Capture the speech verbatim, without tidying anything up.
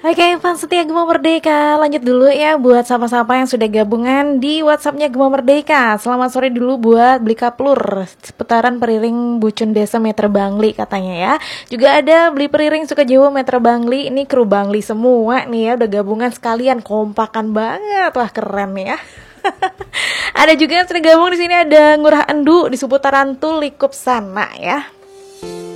Oke, fans setia Gema Merdeka, lanjut dulu ya buat sapa-sapa yang sudah gabungan di WhatsAppnya Gema Merdeka. Selamat sore dulu buat Beli Kaplur, seputaran Periring Bucun Desa Meter Bangli katanya ya. Juga ada Beli Periring Sukajawa Meter Bangli, ini kru Bangli semua nih ya, udah gabungan sekalian, kompakan banget, wah keren nih ya. Ada juga yang sudah gabung di sini, ada Ngurah Endu di seputaran Tulikup sana ya.